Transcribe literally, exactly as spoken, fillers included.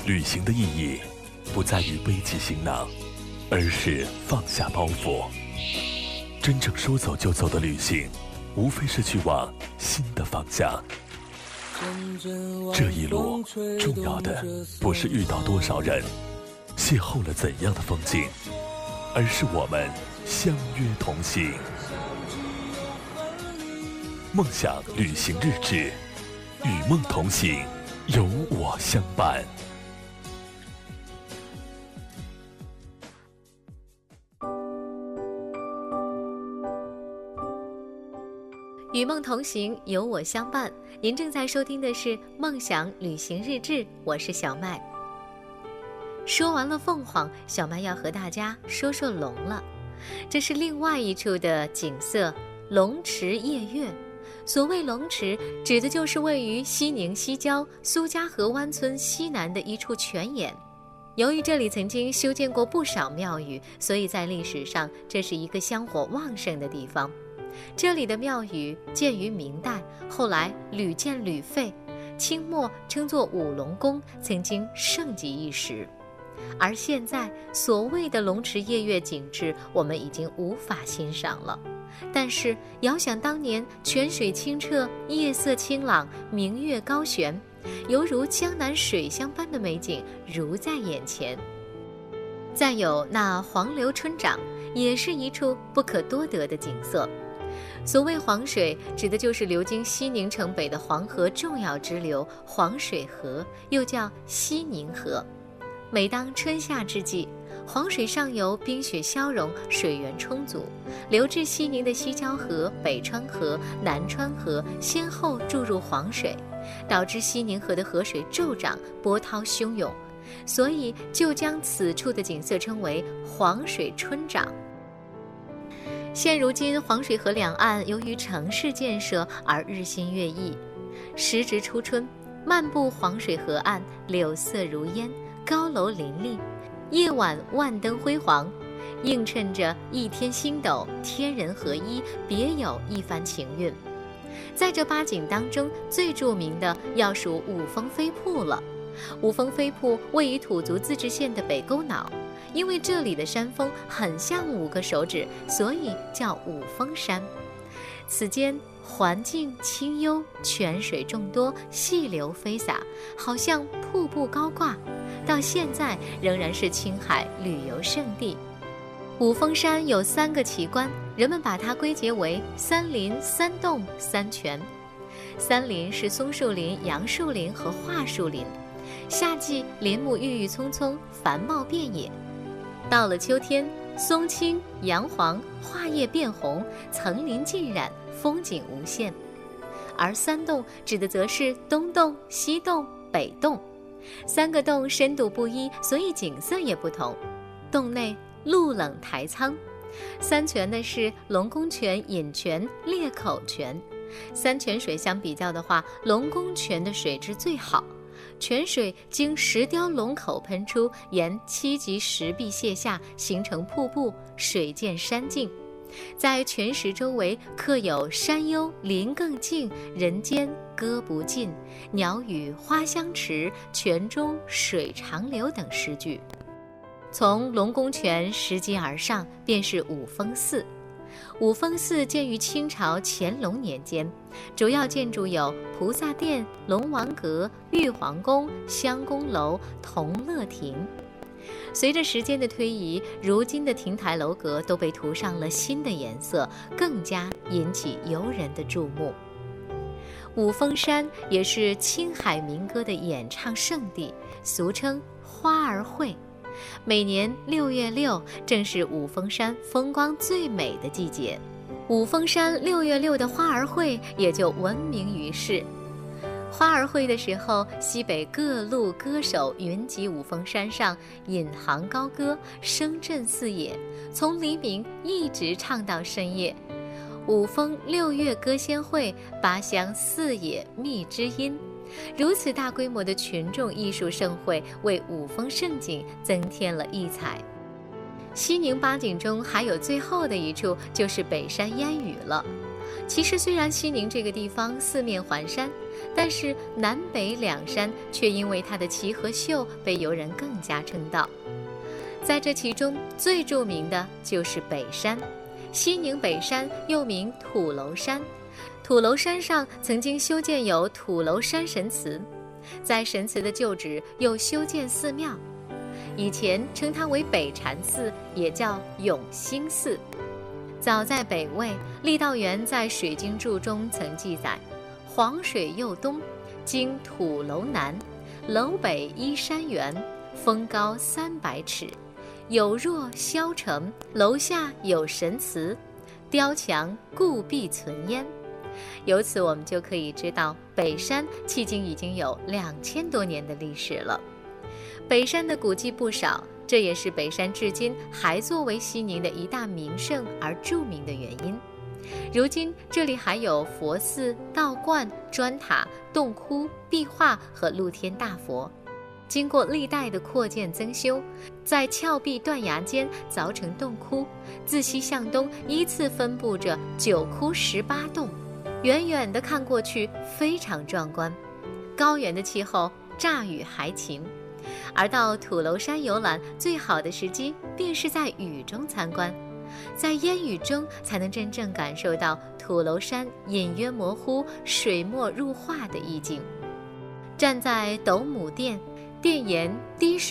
旅行的意义不在于背起行囊，而是放下包袱。真正说走就走的旅行，无非是去往新的方向。这一路重要的不是遇到多少人，邂逅了怎样的风景，而是我们相约同行。梦想旅行日志，与梦同行，有我相伴。 与梦同行，有我相伴。您正在收听的是梦想旅行日志，我是小麦。说完了凤凰，小麦要和大家说说龙了。这是另外一处的景色，龙池夜月。所谓龙池，指的就是位于西宁西郊苏家河湾村西南的一处泉眼。由于这里曾经修建过不少庙宇，所以在历史上这是一个香火旺盛的地方。这里的庙宇建于明代，后来屡建屡废，清末称作五龙宫，曾经盛极一时。而现在所谓的龙池夜月景致，我们已经无法欣赏了。但是遥想当年，泉水清澈，夜色清朗，明月高悬，犹如江南水乡般的美景如在眼前。再有那黄流春涨，也是一处不可多得的景色。所谓黄水，指的就是流经西宁城北的黄河重要支流黄水河，又叫西宁河。每当春夏之际，黄水上游冰雪消融，水源充足，流至西宁的西郊河、北川河、南川河先后注入黄水，导致西宁河的河水骤涨，波涛汹涌，所以就将此处的景色称为黄水春涨。现如今黄水河两岸由于城市建设而日新月异，时值初春，漫步黄水河岸，柳色如烟，高楼林立，夜晚万灯辉煌，映衬着一天星斗，天人合一，别有一番情韵。在这八景当中，最著名的要数五峰飞瀑了。五峰飞瀑位于土族自治县的北沟脑，因为这里的山峰很像五个手指，所以叫五峰山。此间环境清幽，泉水众多，细流飞洒，好像瀑布高挂，到现在仍然是青海旅游胜地。五峰山有三个奇观，人们把它归结为三林、三洞、三泉。三林是松树林、杨树林和桦树林，夏季林木郁郁葱葱，繁茂遍野。到了秋天，松青、杨黄，桦叶变红，层林尽染，风景无限。而三洞指的则是东洞、西洞、北洞，三个洞深度不一，所以景色也不同。洞内露冷台苍。三泉呢是龙宫泉、饮泉、裂口泉。三泉水相比较的话，龙宫泉的水质最好，泉水经石雕龙口喷出，沿七级石壁泻下，形成瀑布，水见山静。在泉石周围刻有山幽林更静，人间歌不尽，鸟语花香迟，泉中水长流等诗句。从龙宫泉拾级而上，便是五峰寺。五峰寺建于清朝乾隆年间，主要建筑有菩萨殿、龙王阁、玉皇宫、香宫楼、同乐亭。随着时间的推移，如今的亭台楼阁都被涂上了新的颜色，更加引起游人的注目。五峰山也是青海民歌的演唱圣地，俗称花儿会。每年六月六正是五峰山风光最美的季节，五峰山六月六的花儿会也就闻名于世。花儿会的时候，西北各路歌手云集五峰山上，引吭高歌，声震四野，从黎明一直唱到深夜。五峰六月歌仙会，八乡四野觅知音。如此大规模的群众艺术盛会，为五峰盛景增添了异彩。西宁八景中还有最后的一处，就是北山烟雨了。 其实虽然西宁这个地方四面环山，但是南北两山却因为它的奇和秀被游人更加称道。在这其中最著名的就是北山。西宁北山又名土楼山，土楼山上曾经修建有土楼山神祠，在神祠的旧址又修建寺庙，以前称它为北禅寺，也叫永兴寺。早在北魏，郦道元在《水经注》中曾记载：黄水右东，经土楼南，楼北依山原，峰高三百尺，有若霄城，楼下有神祠，雕墙故必存焉。由此我们就可以知道，北山迄今已经有两千多年的历史了。北山的古迹不少，这也是北山至今还作为西宁的一大名胜而著名的原因。如今这里还有佛寺、道观、砖塔、洞窟、壁画和露天大佛。经过历代的扩建增修，在峭壁断崖间凿成洞窟，自西向东依次分布着九窟十八洞，远远地看过去非常壮观。高原的气候乍雨还晴，而到土楼山游览最好的时机便是在雨中参观，在烟雨中才能真正感受到土楼山隐约模糊、水墨入画的意境。站在斗母殿，殿檐滴水